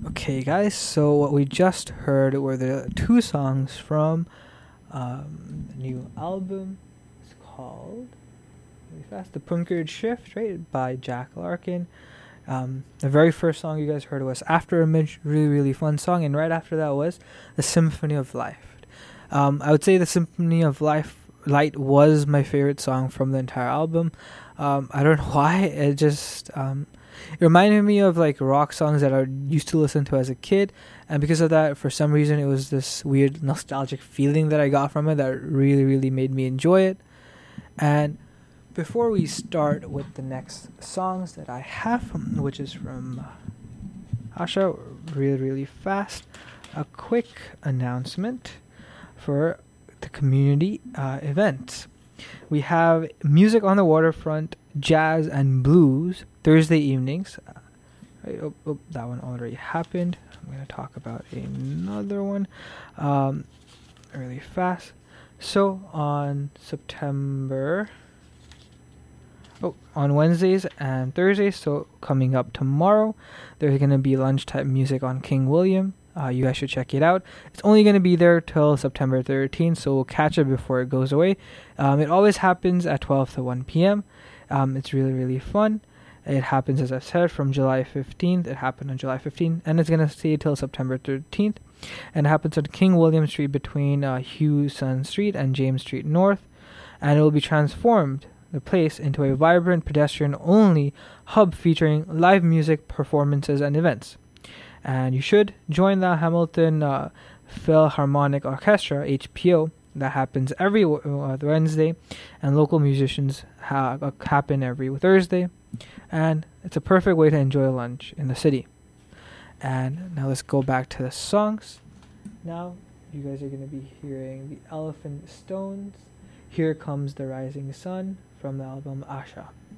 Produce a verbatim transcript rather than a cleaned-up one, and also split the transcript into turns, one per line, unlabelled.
Okay, guys, so what we just heard were the two songs from um, the new album. It's called really fast, The Punkered Shift, right, by Jack Larkin. Um, the very first song you guys heard was After Image, really, really fun song, and right after that was The Symphony of Life. Um, I would say The Symphony of Life Light was my favorite song from the entire album. Um, I don't know why, it just um, it reminded me of like rock songs that I used to listen to as a kid, and because of that, for some reason, it was this weird nostalgic feeling that I got from it that really, really made me enjoy it. And before we start with the next songs that I have, um, which is from uh, Asha, really, really fast, a quick announcement for the community uh, event. We have Music on the Waterfront, Jazz and Blues, Thursday evenings. Uh, right, oh, oh, that one already happened. I'm going to talk about another one um, really fast. So on September... Oh, on Wednesdays and Thursdays, so coming up tomorrow, there's going to be lunchtime music on King William. Uh, you guys should check it out. It's only going to be there till September thirteenth, so we'll catch it before it goes away. Um, it always happens at twelve to one p.m. Um, it's really, really fun. It happens, as I said, from July fifteenth. It happened on July fifteenth, and it's going to stay till September thirteenth. And it happens on King William Street between uh, Hewson Street and James Street North. And it will be transformed, the place, into a vibrant pedestrian-only hub featuring live music, performances, and events. And you should join the Hamilton uh, Philharmonic Orchestra, H P O, that happens every uh, Wednesday, and local musicians ha- uh, happen every Thursday. And it's a perfect way to enjoy lunch in the city. And now let's go back to the songs. Now you guys are going to be hearing the Elephant Stones, Here Comes the Rising Sun, from the album Asha.